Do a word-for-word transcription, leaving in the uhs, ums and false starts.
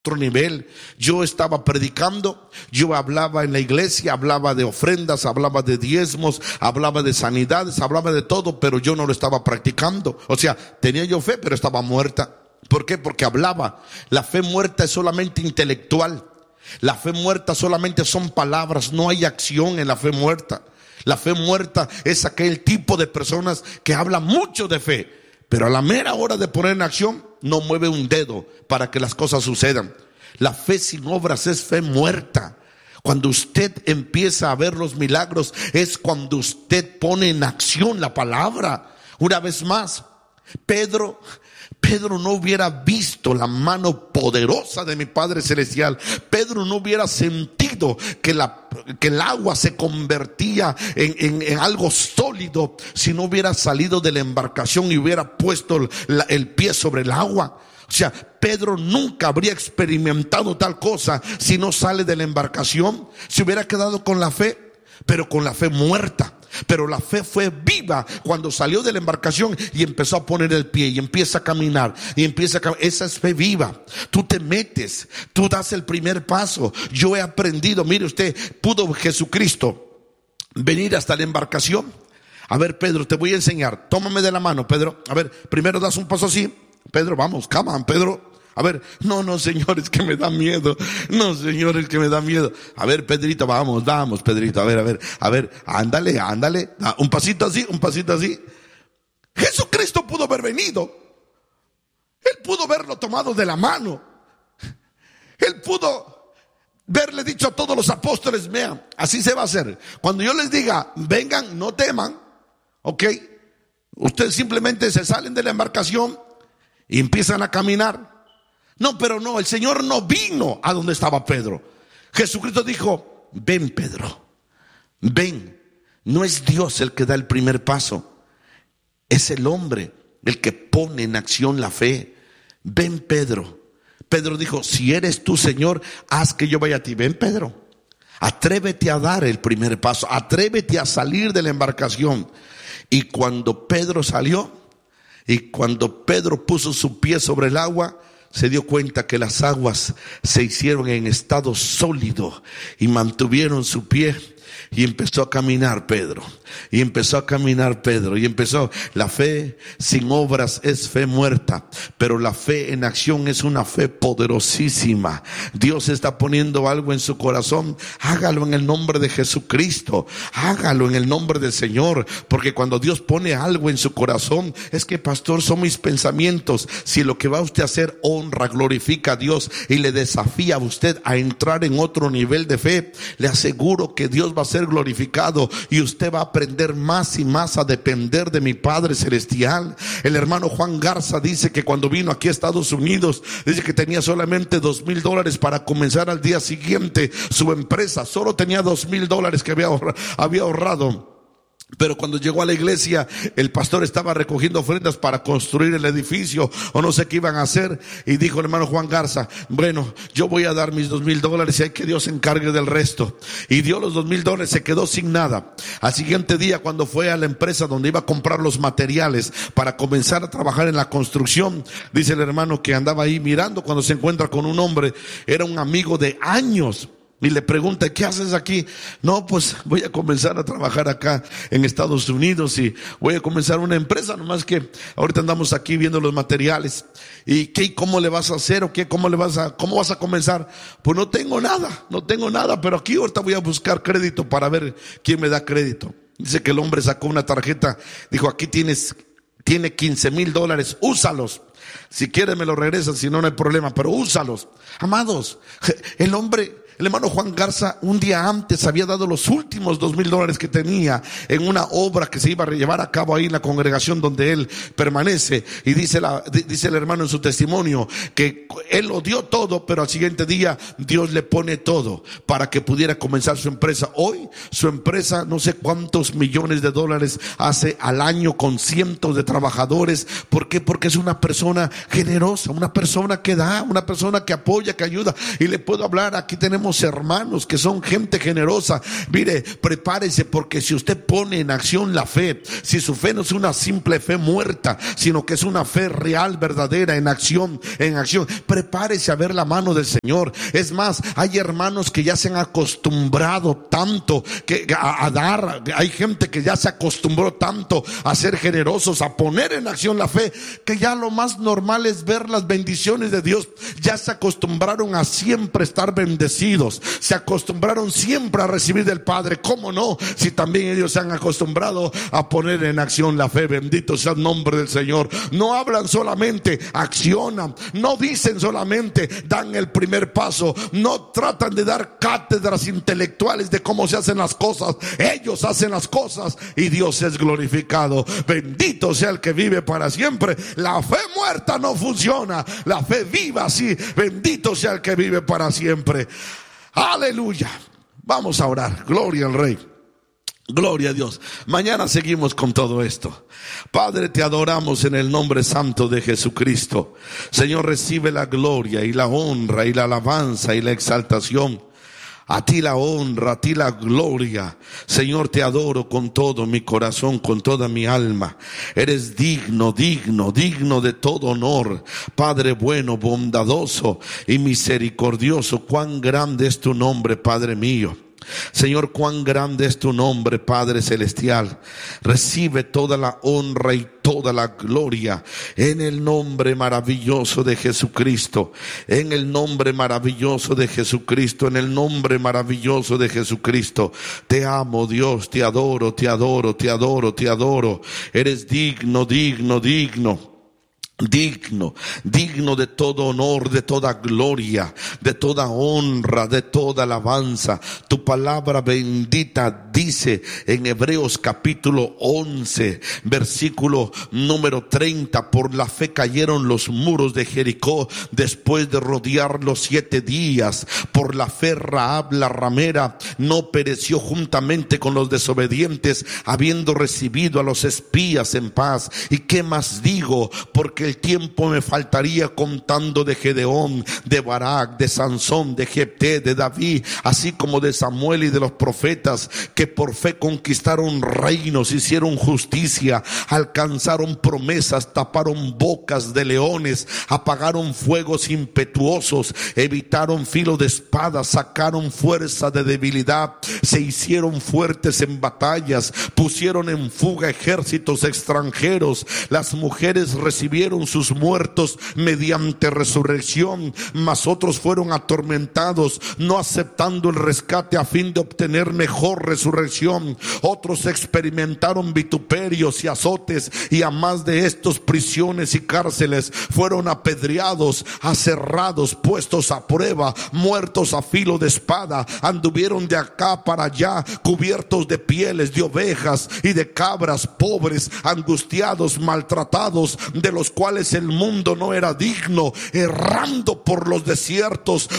otro nivel. Yo estaba predicando, yo hablaba en la iglesia, hablaba de ofrendas, hablaba de diezmos, hablaba de sanidades, hablaba de todo, pero yo no lo estaba practicando. O sea, tenía yo fe, pero estaba muerta. ¿Por qué? Porque hablaba. La fe muerta es solamente intelectual. La fe muerta solamente son palabras, no hay acción en la fe muerta. La fe muerta es aquel tipo de personas que hablan mucho de fe, pero a la mera hora de poner en acción no mueve un dedo para que las cosas sucedan. La fe sin obras es fe muerta. Cuando usted empieza a ver los milagros es cuando usted pone en acción la palabra. Una vez más, Pedro Pedro no hubiera visto la mano poderosa de mi Padre Celestial. Pedro no hubiera sentido que, la, que el agua se convertía en, en, en algo sólido si no hubiera salido de la embarcación y hubiera puesto el, el pie sobre el agua. O sea, Pedro nunca habría experimentado tal cosa si no sale de la embarcación. Se hubiera quedado con la fe, pero con la fe muerta. Pero la fe fue viva cuando salió de la embarcación y empezó a poner el pie y empieza a caminar y empieza a caminar. Esa es fe viva. Tú te metes, tú das el primer paso. Yo he aprendido, mire usted, pudo Jesucristo venir hasta la embarcación. A ver, Pedro, te voy a enseñar. Tómame de la mano, Pedro. A ver, primero das un paso así. Pedro, vamos, come on, Pedro. A ver, no, no, Señor, es que me da miedo. No, Señor, es que me da miedo. A ver, Pedrito, vamos, vamos, Pedrito. A ver, a ver, a ver, ándale, ándale. Un pasito así, un pasito así. Jesucristo pudo haber venido. Él pudo haberlo tomado de la mano. Él pudo haberle dicho a todos los apóstoles, vean, así se va a hacer. Cuando yo les diga, vengan, no teman, ok. Ustedes simplemente se salen de la embarcación y empiezan a caminar. No, pero no, el Señor no vino a donde estaba Pedro. Jesucristo dijo, ven, Pedro, ven. No es Dios el que da el primer paso, es el hombre el que pone en acción la fe. Ven, Pedro. Pedro dijo, si eres tú, Señor, haz que yo vaya a ti. Ven, Pedro, atrévete a dar el primer paso, atrévete a salir de la embarcación. Y cuando Pedro salió, y cuando Pedro puso su pie sobre el agua, se dio cuenta que las aguas se hicieron en estado sólido y mantuvieron su pie. Y empezó a caminar Pedro, y empezó a caminar Pedro, y empezó. La fe sin obras es fe muerta, pero la fe en acción es una fe poderosísima. Dios está poniendo algo en su corazón, hágalo en el nombre de Jesucristo, hágalo en el nombre del Señor, porque cuando Dios pone algo en su corazón, es que pastor, son mis pensamientos. Si lo que va usted a hacer honra, glorifica a Dios y le desafía a usted a entrar en otro nivel de fe, le aseguro que Dios va a ser glorificado y usted va a aprender más y más a depender de mi Padre Celestial. El hermano Juan Garza dice que cuando vino aquí a Estados Unidos, dice que tenía solamente dos mil dólares para comenzar al día siguiente su empresa. Solo tenía dos mil dólares que había ahorrado, había ahorrado. Pero cuando llegó a la iglesia, el pastor estaba recogiendo ofrendas para construir el edificio o no sé qué iban a hacer, y dijo el hermano Juan Garza, bueno, yo voy a dar mis dos mil dólares y hay que Dios se encargue del resto. Y dio los dos mil dólares, se quedó sin nada. Al siguiente día, cuando fue a la empresa donde iba a comprar los materiales para comenzar a trabajar en la construcción, dice el hermano que andaba ahí mirando cuando se encuentra con un hombre, era un amigo de años. Y le pregunta, ¿qué haces aquí? No, pues voy a comenzar a trabajar acá en Estados Unidos y voy a comenzar una empresa, nomás que ahorita andamos aquí viendo los materiales. ¿Y qué, cómo le vas a hacer o qué, cómo le vas a, cómo vas a comenzar? Pues no tengo nada, no tengo nada, pero aquí ahorita voy a buscar crédito para ver quién me da crédito. Dice que el hombre sacó una tarjeta, dijo, aquí tienes, tiene quince mil dólares, úsalos. Si quieres me lo regresas, si no, no hay problema, pero úsalos. Amados, el hombre... El hermano Juan Garza un día antes había dado los últimos dos mil dólares que tenía en una obra que se iba a llevar a cabo ahí en la congregación donde él permanece. Y dice, la, dice el hermano en su testimonio que él lo dio todo, pero al siguiente día Dios le pone todo para que pudiera comenzar su empresa. Hoy su empresa no sé cuántos millones de dólares hace al año con cientos de trabajadores. ¿Por qué? Porque es una persona generosa, una persona que da, una persona que apoya, que ayuda. Y le puedo hablar, aquí tenemos tenemos hermanos que son gente generosa. Mire, prepárese, porque si usted pone en acción la fe, si su fe no es una simple fe muerta, sino que es una fe real, verdadera, en acción, en acción, prepárese a ver la mano del Señor. Es más, hay hermanos que ya se han acostumbrado tanto que a, a dar, hay gente que ya se acostumbró tanto a ser generosos, a poner en acción la fe, que ya lo más normal es ver las bendiciones de Dios. Ya se acostumbraron a siempre estar bendecidos, se acostumbraron siempre a recibir del Padre. ¿Cómo no? Si también ellos se han acostumbrado a poner en acción la fe. Bendito sea el nombre del Señor. No hablan solamente, accionan. No dicen solamente, dan el primer paso. No tratan de dar cátedras intelectuales de cómo se hacen las cosas. Ellos hacen las cosas y Dios es glorificado. Bendito sea el que vive para siempre. La fe muerta no funciona, la fe viva sí. Bendito sea el que vive para siempre. Aleluya. Vamos a orar. Gloria al Rey. Gloria a Dios. Mañana seguimos con todo esto. Padre, te adoramos en el nombre santo de Jesucristo. Señor, recibe la gloria y la honra y la alabanza y la exaltación. A ti la honra, a ti la gloria. Señor, te adoro con todo mi corazón, con toda mi alma. Eres digno, digno, digno de todo honor. Padre bueno, bondadoso y misericordioso. Cuán grande es tu nombre, Padre mío. Señor, cuán grande es tu nombre, Padre celestial. Recibe toda la honra y toda la gloria en el nombre maravilloso de Jesucristo. En el nombre maravilloso de Jesucristo. En el nombre maravilloso de Jesucristo. Te amo, Dios, te adoro, te adoro, te adoro, te adoro. Eres digno, digno, digno. Digno, digno de todo honor, de toda gloria, de toda honra, de toda alabanza. Tu palabra bendita dice en Hebreos capítulo once, versículo número treinta: por la fe cayeron los muros de Jericó después de rodearlos siete días. Por la fe Rahab la ramera no pereció juntamente con los desobedientes, habiendo recibido a los espías en paz. ¿Y qué más digo? Porque el tiempo me faltaría contando de Gedeón, de Barak, de Sansón, de Jefté, de David, así como de Samuel y de los profetas, que por fe conquistaron reinos, hicieron justicia, alcanzaron promesas, taparon bocas de leones, apagaron fuegos impetuosos, evitaron filo de espada, sacaron fuerza de debilidad, se hicieron fuertes en batallas, pusieron en fuga ejércitos extranjeros. Las mujeres recibieron sus muertos mediante resurrección, mas otros fueron atormentados, no aceptando el rescate a fin de obtener mejor resurrección. Otros experimentaron vituperios y azotes, y a más de estos prisiones y cárceles. Fueron apedreados, aserrados, puestos a prueba, muertos a filo de espada. Anduvieron de acá para allá, cubiertos de pieles de ovejas y de cabras, pobres, angustiados, maltratados, de los cuales el mundo no era digno, errando por los desiertos,